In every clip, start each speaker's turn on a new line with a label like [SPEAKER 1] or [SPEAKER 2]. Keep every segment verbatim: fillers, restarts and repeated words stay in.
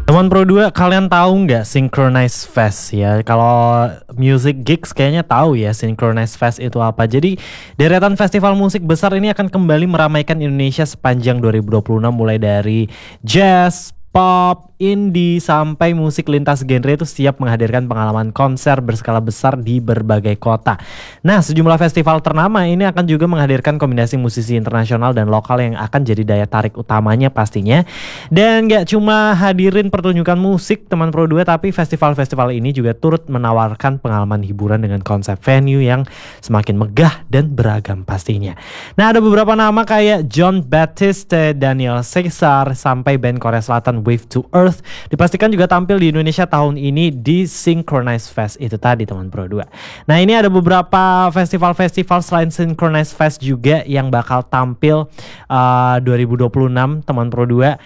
[SPEAKER 1] Teman Pro dua, kalian tahu nggak Synchronize Fest ya? Kalau music gigs kayaknya tahu ya Synchronize Fest itu apa. Jadi deretan festival musik besar ini akan kembali meramaikan Indonesia sepanjang dua ribu dua puluh enam, mulai dari jazz, pop, indie, sampai musik lintas genre itu siap menghadirkan pengalaman konser berskala besar di berbagai kota. Nah, sejumlah festival ternama ini akan juga menghadirkan kombinasi musisi internasional dan lokal yang akan jadi daya tarik utamanya pastinya. Dan gak cuma hadirin pertunjukan musik teman Pro dua, tapi festival-festival ini juga turut menawarkan pengalaman hiburan dengan konsep venue yang semakin megah dan beragam pastinya. Nah, ada beberapa nama kayak Jon Batiste, Daniel Caesar, sampai band Korea Selatan Wave to Earth dipastikan juga tampil di Indonesia tahun ini di Synchronize Fest itu tadi teman Pro dua. Nah, ini ada beberapa festival-festival selain Synchronize Fest juga yang bakal tampil uh, dua ribu dua puluh enam teman Pro dua.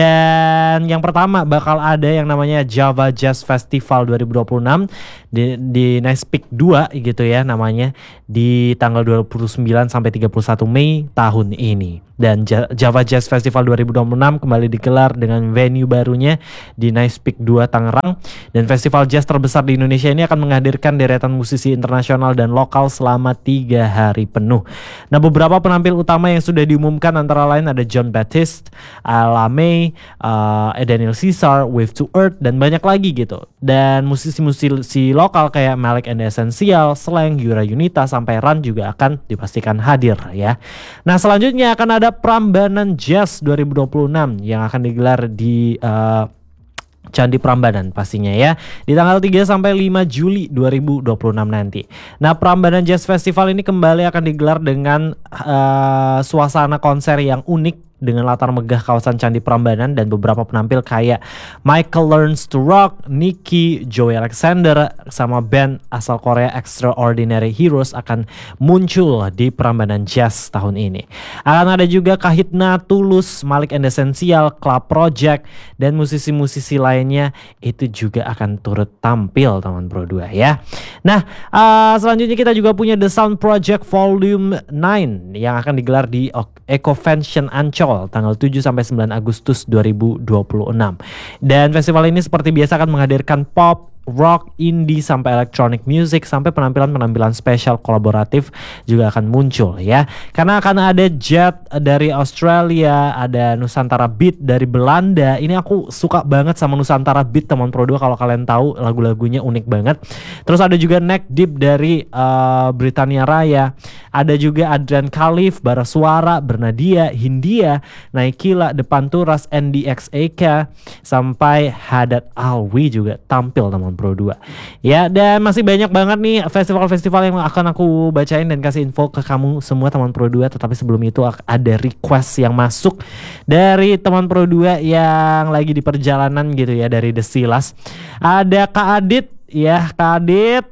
[SPEAKER 1] Dan yang pertama bakal ada yang namanya Java Jazz Festival dua ribu dua puluh enam di, di Nice Peak dua gitu ya namanya, di tanggal dua puluh sembilan sampai tiga puluh satu Mei tahun ini. Dan Java Jazz Festival dua ribu dua puluh enam kembali digelar dengan venue barunya di Nice Peak dua Tangerang. Dan festival jazz terbesar di Indonesia ini akan menghadirkan deretan musisi internasional dan lokal selama tiga hari penuh. Nah, beberapa penampil utama yang sudah diumumkan antara lain ada Jon Batiste, Ala May, uh, Daniel Caesar, Wave to Earth, dan banyak lagi gitu. Dan musisi-musisi lokal kayak Malik and the Essential, Slang, Yura Yunita, sampai Ran juga akan dipastikan hadir ya. Nah, selanjutnya akan ada Prambanan Jazz dua ribu dua puluh enam yang akan digelar di uh, Candi Prambanan pastinya ya, di tanggal tiga sampai lima Juli dua ribu dua puluh enam nanti. Nah, Prambanan Jazz Festival ini kembali akan digelar dengan uh, suasana konser yang unik dengan latar megah kawasan Candi Prambanan, dan beberapa penampil kayak Michael Learns to Rock, Nicky, Joey Alexander, sama band asal Korea Extraordinary Heroes akan muncul di Prambanan Jazz tahun ini. Akan ada juga Kahitna, Tulus, Malik and the Essential, Club Project, dan musisi-musisi lainnya itu juga akan turut tampil teman Pro dua ya. Nah, uh, selanjutnya kita juga punya The Sound Project Volume sembilan yang akan digelar di Ecovention Ancol tanggal tujuh sampai sembilan Agustus dua ribu dua puluh enam. Dan festival ini seperti biasa akan menghadirkan pop, rock, indie, sampai electronic music, sampai penampilan-penampilan spesial kolaboratif juga akan muncul ya. Karena akan ada Jet dari Australia, ada Nusantara Beat dari Belanda. Ini aku suka banget sama Nusantara Beat teman Pro dua, kalau kalian tahu lagu-lagunya unik banget. Terus ada juga Neck Deep dari uh, Britania Raya. Ada juga Adrian Khalif, Bara Suara, Bernadia, Hindia, Naikila, Depan Turas, N D X A K, sampai Haddad Alwi juga tampil teman Pro dua. Ya, dan masih banyak banget nih festival-festival yang akan aku bacain dan kasih info ke kamu semua teman Pro dua. Tetapi sebelum itu ada request yang masuk dari teman Pro dua yang lagi di perjalanan gitu ya, dari The Silas. Ada Kak Adit ya, Kak Adit,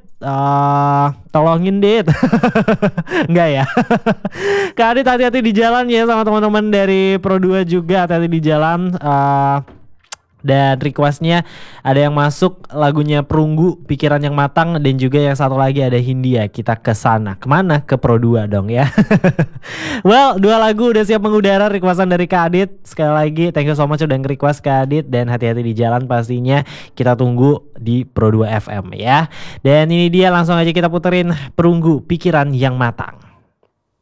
[SPEAKER 1] Uh, tolongin Dit. Enggak ya. Kak Adit, hati-hati di jalan ya, sama teman-teman dari Pro dua juga, hati-hati di jalan. uh, Dan requestnya ada yang masuk lagunya Perunggu, Pikiran Yang Matang, dan juga yang satu lagi ada Hindia, Kita Kesana. Kemana? Ke Pro dua dong ya. Well, dua lagu udah siap mengudara, requestan dari Kak Adit. Sekali lagi thank you so much udah nge-request Kak Adit, dan hati-hati di jalan pastinya. Kita tunggu di Pro dua F M ya. Dan ini dia, langsung aja kita puterin Perunggu, Pikiran Yang Matang.